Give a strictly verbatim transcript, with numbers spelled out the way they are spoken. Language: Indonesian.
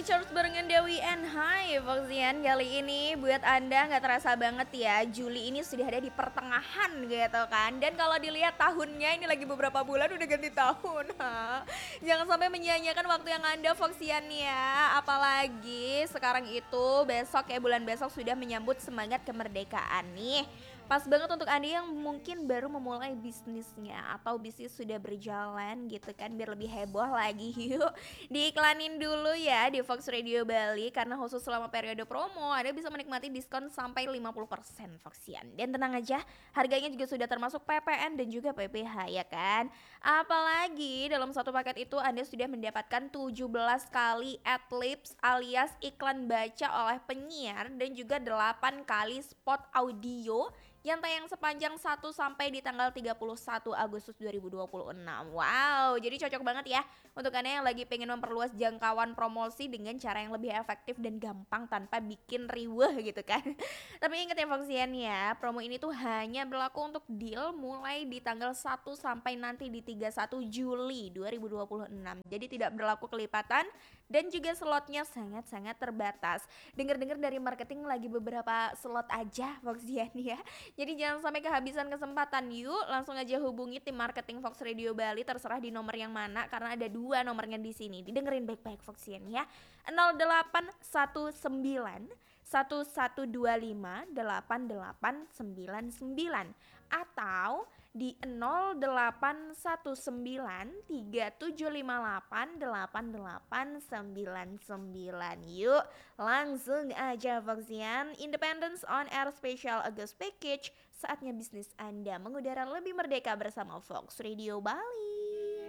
Charles barengan Dewi and Hai Foxian. Kali ini buat Anda nggak terasa banget ya, Juli ini sudah ada di pertengahan gitu kan. Dan kalau dilihat tahunnya ini lagi beberapa bulan udah ganti tahun. Ha. Jangan sampai menyia-nyiakan waktu yang Anda Foxian ya. Apalagi sekarang itu besok ya, bulan besok sudah menyambut semangat kemerdekaan nih. Pas banget untuk Anda yang mungkin baru memulai bisnisnya atau bisnis sudah berjalan gitu kan, biar lebih heboh lagi yuk. Diiklanin dulu ya di Fox Radio Bali karena khusus selama periode promo Anda bisa menikmati diskon sampai lima puluh persen Foxian. Dan tenang aja, harganya juga sudah termasuk P P N dan juga P P H ya kan. Apalagi dalam satu paket itu Anda sudah mendapatkan tujuh belas kali adlibs alias iklan baca oleh penyiar dan juga delapan kali spot audio yang tayang sepanjang satu sampai di tanggal tiga puluh satu Agustus dua ribu dua puluh enam. Wow, jadi cocok banget ya untuk Anda yang lagi pengen memperluas jangkauan promosi dengan cara yang lebih efektif dan gampang tanpa bikin riweh gitu kan. Tapi ingat ya Foxian ya, promo ini tuh hanya berlaku untuk deal mulai di tanggal satu sampai nanti di tiga puluh satu Juli dua ribu dua puluh enam. Jadi tidak berlaku kelipatan dan juga slotnya sangat-sangat terbatas. Dengar-dengar dari marketing lagi beberapa slot aja Foxian ya. Jadi jangan sampai kehabisan kesempatan, yuk langsung aja hubungi tim marketing Fox Radio Bali, terserah di nomor yang mana karena ada dua nomornya di sini. Didengerin baik-baik Foxian ya. nol delapan satu sembilan satu satu dua lima delapan delapan sembilan sembilan atau di nol delapan satu sembilan tiga tujuh lima delapan delapan delapan sembilan sembilan. Yuk langsung aja Foxian. Independence on Air Special August Package. Saatnya bisnis Anda mengudara lebih merdeka bersama Fox Radio Bali.